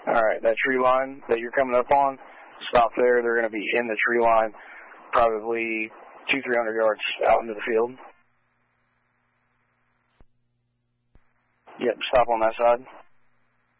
All right, that tree line that you're coming up on, stop there. They're going to be in the tree line, probably 200-300 yards out into the field. Yep, stop on that side.